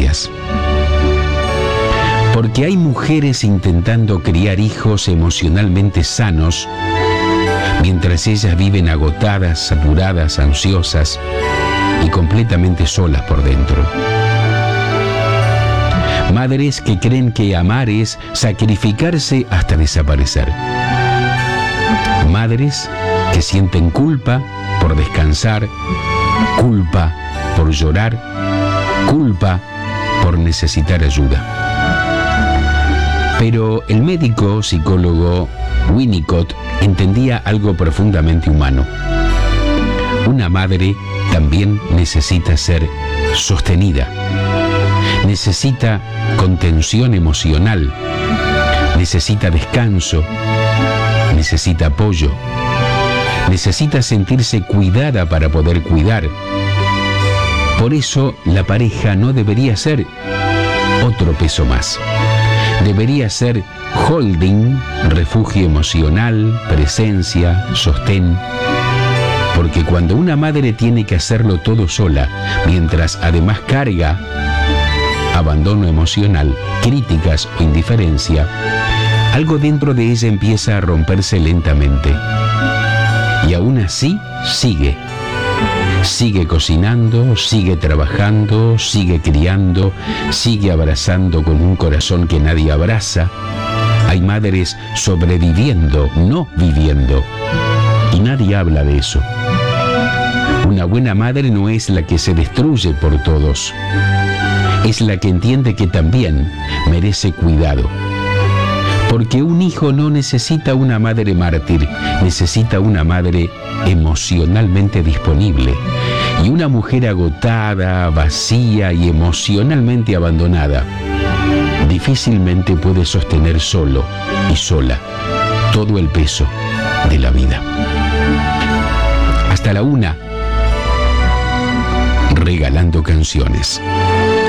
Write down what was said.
familias. Porque hay mujeres intentando criar hijos emocionalmente sanos, mientras ellas viven agotadas, saturadas, ansiosas y completamente solas por dentro. Madres que creen que amar es sacrificarse hasta desaparecer. Madres que sienten culpa por descansar, culpa por llorar, culpa por necesitar ayuda. Pero el médico psicólogo Winnicott entendía algo profundamente humano. Una madre también necesita ser sostenida, necesita contención emocional, necesita descanso, necesita apoyo, necesita sentirse cuidada para poder cuidar. Por eso la pareja no debería ser otro peso más. Debería ser holding, refugio emocional, presencia, sostén. Porque cuando una madre tiene que hacerlo todo sola, mientras además carga abandono emocional, críticas o indiferencia, algo dentro de ella empieza a romperse lentamente. Y aún así sigue. Sigue cocinando, sigue trabajando, sigue criando, sigue abrazando con un corazón que nadie abraza. Hay madres sobreviviendo, no viviendo. Y nadie habla de eso. Una buena madre no es la que se destruye por todos. Es la que entiende que también merece cuidado. Porque un hijo no necesita una madre mártir, necesita una madre emocionalmente disponible. Y una mujer agotada, vacía y emocionalmente abandonada difícilmente puede sostener solo y sola todo el peso de la vida. Hasta la 1, regalando canciones.